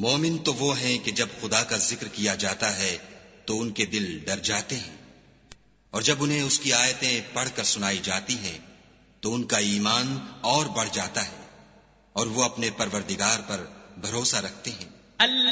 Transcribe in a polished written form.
मोमिन तो वो हैं कि जब खुदा का जिक्र किया जाता है तो उनके दिल डर जाते हैं, और जब उन्हें उसकी आयतें पढ़कर सुनाई जाती हैं तो उनका ईमान और बढ़ जाता है और वो अपने परवरदिगार पर भरोसा रखते हैं।